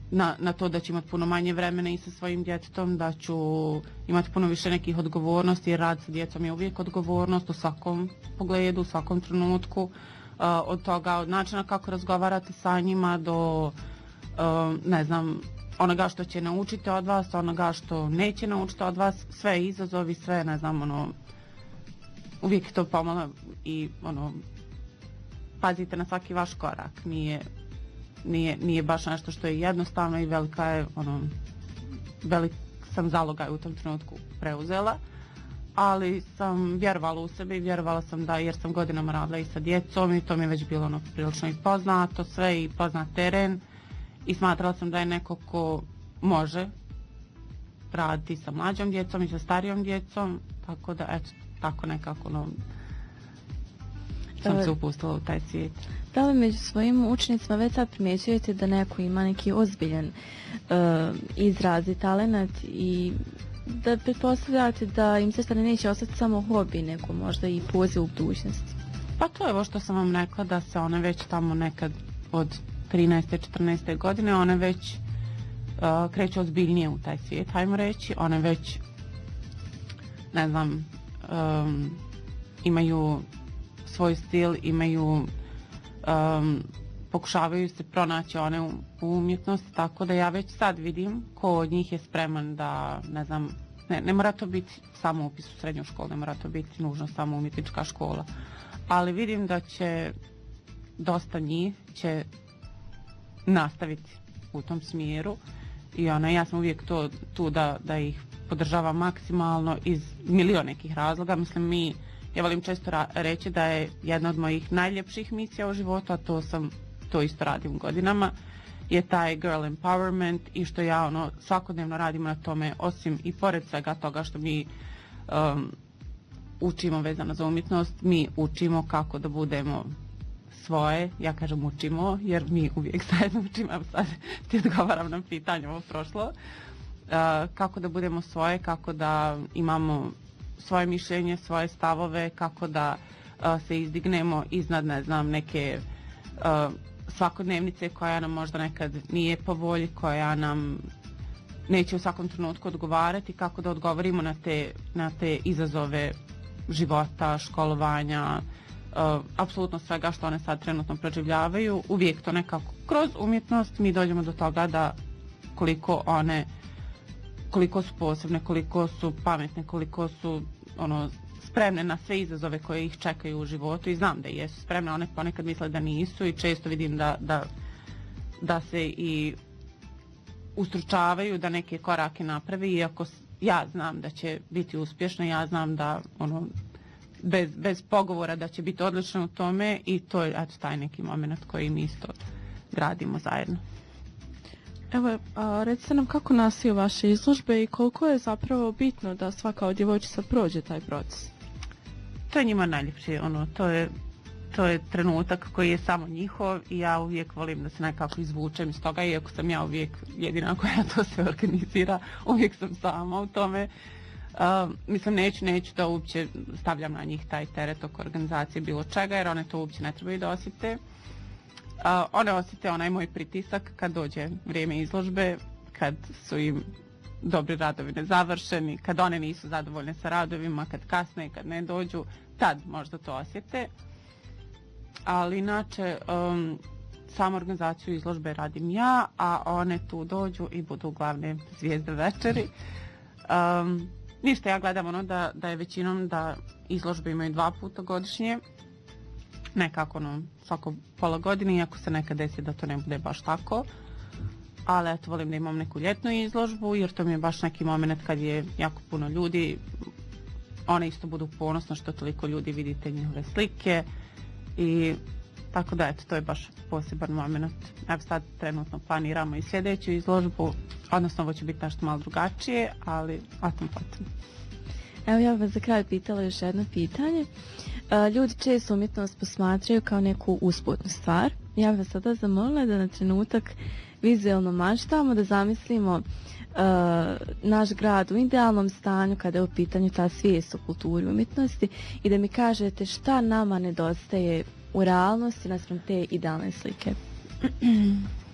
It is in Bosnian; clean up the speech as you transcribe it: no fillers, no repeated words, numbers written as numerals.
na to da ću imati puno manje vremena i sa svojim djetetom, da ću imati puno više nekih odgovornosti, jer rad sa djecom je uvijek odgovornost u svakom pogledu, u svakom trenutku, od toga, od načina kako razgovarate sa njima do, ne znam, onoga što će naučiti od vas, onoga što neće naučiti od vas, sve izazovi, sve, ne znam, uvijek je to pomalo i, pazite na svaki vaš korak, nije baš nešto što je jednostavno i velika je, velik sam zalogaj u tom trenutku preuzela, ali sam vjerovala u sebe i vjerovala sam da, jer sam godinama radila i sa djecom i to mi je već bilo prilično i poznato sve i poznat teren i smatrala sam da je neko ko može raditi sa mlađom djecom i sa starijom djecom, tako da, eto, tako nekako, sam se upustila u taj svijet. Da li među svojim učenicima već sad primjećujete da neko ima neki ozbiljan izraz i talent i da pretpostavljate da im se neće ostati samo hobi, nego možda i poziv u budućnosti? Pa to je ovo što sam vam rekla, da se one već tamo nekad od 13. 14. godine, one već kreću ozbiljnije u taj svijet, hajmo reći. One već, ne znam, imaju svoj stil, imaju, pokušavaju se pronaći one u umjetnosti, tako da ja već sad vidim ko od njih je spreman da, ne znam, ne mora to biti samo upis u srednju školu, ne mora to biti nužno samo umjetnička škola, ali vidim da će dosta njih će nastaviti u tom smjeru i ja sam uvijek tu da ih podržavam maksimalno iz milion nekih razloga. Mislim, ja volim često reći da je jedna od mojih najljepših misija u životu, a to isto radim godinama, je taj girl empowerment i što ja svakodnevno radimo na tome, osim i pored svega toga što mi učimo vezano za umjetnost, mi učimo kako da budemo svoje, ja kažem učimo, jer mi uvijek zajedno učimo, sad ti odgovaram na pitanje ovo prošlo, kako da budemo svoje, kako da imamo svoje mišljenje, svoje stavove, kako da se izdignemo iznad, ne znam, neke svakodnevnice koja nam možda nekad nije po volji, koja nam neće u svakom trenutku odgovarati, kako da odgovorimo na te izazove života, školovanja, apsolutno svega što one sad trenutno proživljavaju. Uvijek to nekako kroz umjetnost mi dođemo do toga da koliko su posebne, koliko su pametne, koliko su spremne na sve izazove koje ih čekaju u životu i znam da jesu spremne, one ponekad misle da nisu i često vidim da se i ustručavaju da neke korake napravi, iako ja znam da će biti uspješna, ja znam da bez pogovora da će biti odlično u tome i to je taj neki moment koji mi isto gradimo zajedno. Evo, recite nam kako nastaju vaše izložbe i koliko je zapravo bitno da svaka od djevojčica prođe taj proces? To je njima najljepše, to je trenutak koji je samo njihov i ja uvijek volim da se nekako izvučem iz toga, iako sam ja uvijek jedina koja to sve organizira, uvijek sam sama u tome. Mislim, neću da uopće stavljam na njih taj teret oko organizacije bilo čega, jer one to uopće ne trebaju da osjete. One osjete onaj moj pritisak kad dođe vrijeme izložbe, kad su im dobri radovi nezavršeni, kad one nisu zadovoljne sa radovima, kad kasne i kad ne dođu, tad možda to osjete. Ali inače, samu organizaciju izložbe radim ja, a one tu dođu i budu glavne zvijezde večeri. Ništa, ja gledam da je većinom da izložbe imaju 2 puta godišnje, nekako svako pola godine, iako se nekad desi da to ne bude baš tako. Ali eto, volim da imam neku ljetnu izložbu, jer to mi je baš neki moment kad je jako puno ljudi. One isto budu ponosno što toliko ljudi vidite njihove slike. I tako da, eto, to je baš poseban moment. Evo sad trenutno planiramo i sljedeću izložbu, odnosno ovo će biti nešto malo drugačije, ali o tom potom. Evo, ja bih vas za kraj pitala još jedno pitanje. Ljudi često umjetnost posmatraju kao neku usputnu stvar. Ja bih vas sada zamolila da na trenutak vizualno maštamo, da zamislimo naš grad u idealnom stanju kada je u pitanju ta svijest o kulturi umjetnosti i da mi kažete šta nama nedostaje u realnosti naspram te idealne slike.